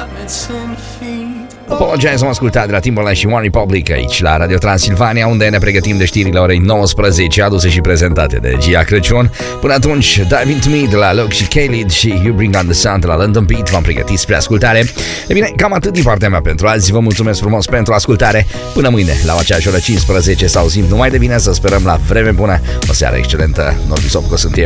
Apologize, am ascultat de la Timbaland și One Republic aici la Radio Transilvania, unde ne pregătim de știrile orei 19, aduse și prezentate de Gia Crăciun. Până atunci, Dive Into Me de la Loc și Khalid și You Bring On The Sun de la London Beat v-am pregătit spre ascultare. E bine, cam atât din partea mea pentru azi. Vă mulțumesc frumos pentru ascultare. Până mâine, la aceeași oră 15, să auzim numai de bine, să sperăm la vreme bună. O seară excelentă. Norbi Sopco sunt eu.